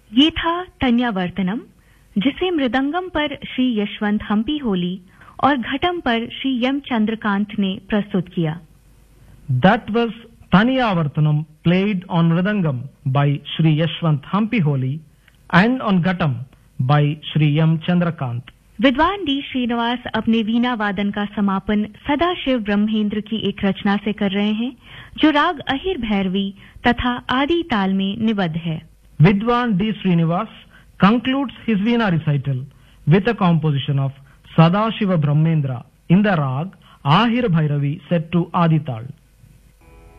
ये था तन्यावर्तनम, जिसे मृदंगम पर श्री यशवंत हम्पी होली और घटम पर श्री यम चंद्रकांत ने प्रस्तुत किया। That was Taniyavartanam played on Mridangam by Shri Yashwant Hampi Holi and on Ghatam by Shri Yam Chandrakant. विद्वान डी श्रीनिवास अपने वीणा वादन का समापन सदाशिव ब्रह्मेंद्र की एक रचना से कर रहे हैं, जो राग अहिर भैरवी तथा आदि ताल में निबद्ध है। Vidwan D. Srinivas concludes his Veena recital with a composition of Sadashiva Brahmendra in the rag Ahir Bhairavi set to Adi Tal.